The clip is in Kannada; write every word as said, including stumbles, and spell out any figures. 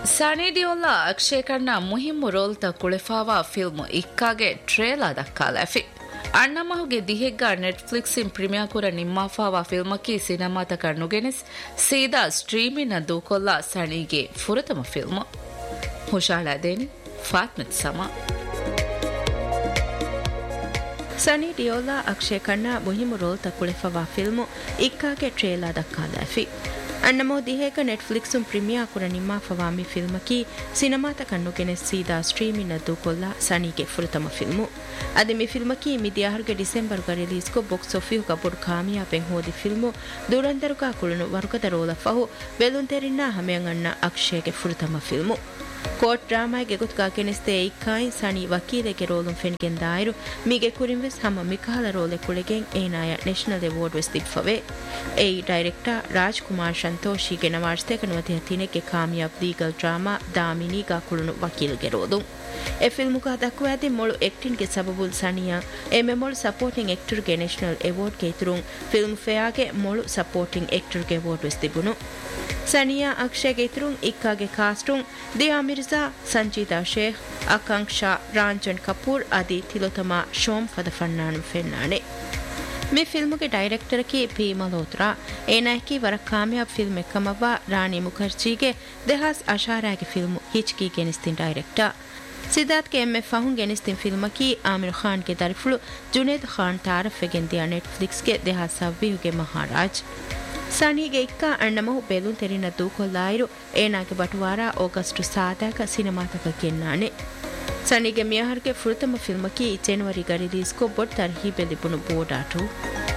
ಸನಿ ದಿಯೋಲ್ಲಾ Akshay Khanna ಮುಹಿಮ್ಮು ರೋಲ್ತ ಕುಳೆಫಾವಾ film ಇಕ್ಕಾಗೆ trailer ದಕ್ಕಾಲಾಫಿ ಅಣ್ಣಮಹುಗೆ ದಿಹೆಗ್ಗಾ Netflix ಇನ್ ಪ್ರೀಮಿಯರ್ ಕುರ ನಿಮ್ಮಾಫಾವಾ ಫಿಲ್ಮಕಿ ಸಿನಿಮಾತಕ ನುಗೆನೆಸ್ ಸೀದಾ ಸ್ಟ್ರೀಮಿನ ದೂಕೊಲ್ಲಾ ಸನಿಗೆ ಫುರತಮ ಫಿಲ್ಮ್ ಹುಷಾಳಾದೇನಿ ಫಾತ್ಮತ್ ಸಮಾ ಸನಿ ದಿಯೋಲ್ಲಾ Akshay Khanna ಮುಹಿಮ್ಮು ರೋಲ್ತ ಕುಳೆಫಾವಾ film ಇಕ್ಕಾಗೆ trailer ದಕ್ಕಾಲಾಫಿ ಅಣ್ಣಮೋ ದಿಹೇಕ Netflix premier ಕುರ ನಿಮ್ಮಾ ಫವಾಮಿ ಫಿಲ್ಮಕಿ ಸಿನಿಮಾತ ಕಣ್ಣುಗೆನೆ ಸೀದಾ ಸ್ಟ್ರೀಮಿನ ದೂಕೊಲ್ಲ ಸನಿಗೆ ಫುರತಮ ಫಿಲ್ಮು ಅದೆ ಮಿ ಫಿಲ್ಮಕಿ ಮಿ ದಿಯಾಹರ್ಗೆ ಡಿಸೆಂಬರ್ ಗ ರಿಲೀಸ್ ಕೊ ಬಾಕ್ಸ್ ಆಫೀಸ್ ಗ ಬೊಡ್ ಕಾಮಿಯಾಬೆನ್ ಹೋದಿ ಫಿಲ್ಮು ದುರಂದರುಗ ಕುಳುನು ವರುಕದ ರೋಲ ಫಹು ಬೆಲುನ್ ತೆರಿನ್ನ ಹಮೆಯಂ ಅಣ್ಣ ಅಕ್ಷಯಗೆ ಫುರತಮ ಫಿಲ್ಮು ಕೋರ್ಟ್ ಡ್ರಾಮಾಗೆ ಗುತ್ಕಾ ಕೆನೆಸ್ತೆ ಇಕ್ಕಾಯಿ ಸನಿ ವಕೀಲೆಗೆ ರೋಲುಂ ಫೆನ್ಗೆನ್ ದಾಯರು ಮೀಗೆ ಕುರಿಂವೆಸ್ ಹಮ ಮಿಕಾಲ role ಕುಳೆಗೆನ್ ಏನಾಯ national award ವೆಸ್ ದಿಫ್ಫವೆ ಏಯಿ director Raj Kumar ಸಂತೋಷಿಗೆ ನವಾಜ್ತೆ ಕನುವತಿ ಹತಿನೆಗೆ ಕಾಮಿಯಾಬ್ legal drama Damini ಗಾ ಕುಳುನು ವಕೀಲ್ಗೆ roll A ಫಿಲ್ಮುಗ ದಕ್ಕುವಾದಿ ಮೊಳು ಆಕ್ಟಿಂಗ್ಗೆ ಸಬಬುಲ್ Saniya ಎಮೆ ಮೊಳು supporting ಆಕ್ಟರ್ಗೆ national ಅವಾರ್ಡ್ಗೆ ಇತುರುಂ film ಫೇರ್ಗೆ ಮೊಳು supporting ಆಕ್ಟರ್ಗೆ award ವೆಸ್ ದಿಬುನು Saniya ಅಕ್ಷಯ್ಗೆ ಇತುರುಂ ಇಕ್ಕಾಗೆ ಕಾಸ್ಟುಂ Diya Mirza ಸಂಜೀದಾ Sheikh Akanksha ರಾಂಜನ್ Kapoor Adi ತಿಲೋತಮ Shome ಫದ ಫನ್ನಾಣು ಫೆನ್ನಾಣೆ me ಫಿಲ್ಮುಗೆ director Ki P Malhotra ಏನಾಯ್ಕಿ ವರ ಕಾಮಯಾಬ್ ಫಿಲ್ಮ್ ಎಕ್ಕಮವ್ವ ರಾಣಿ ಮುಖರ್ಜಿಗೆ ದೆಹಾಸ್ ಅಶಾರಾಗೆ ಫಿಲ್ಮು ಹಿಚ್ಕಿ ಗೆನಿಸ್ತಿನ್ ಡೈರೆಕ್ಟರ್ ಸಿದ್ಧಾರ್ಥ್ ಕೆ ಎಮ್ಮೆ ಫಹುಂ ಗೆನಿಸ್ತಿನ್ ಫಿಲ್ಮಕಿ ಆಮಿರ್ ಖಾನ್ ಗೆ ದರಿಫುಳು ಜುನೇದ್ ಖಾನ್ ತಾರಫೆಗೆನ್ ದಿಯಾ ನೆಟ್ಫ್ಲಿಕ್ಸ್ ಗೆ ದೆಹಾಸ್ ಸವ್ವಿಹುಗೆ ಮಹಾರಾಜ್ ಸನಿಗೆ ಇಕ್ಕ ಅಣ್ಣಮಹು ಬೆಲುನ್ ತೆರಿನ ದೂಕೊಲ್ಲಾಯಿರು ಏನಾಗೆ ಬಟುವಾರ ಆಗಸ್ಟ್ ಸಾದಾಗ ಸಿನಿಮಾತಕ ಕೆನ್ನಾಣೆ ಸನಿಗೆ ಮಿಯಾಹರ್ಗೆ ಫುರತಮ ಫಿಲ್ಮಕಿ ಜನವರಿ ಗ ರಿಲೀಸ್ ಕೊ ಬೊಡ್ ತರ್ಹೀಬೆ ಲಿಬುನು ಬೋಡಾಟು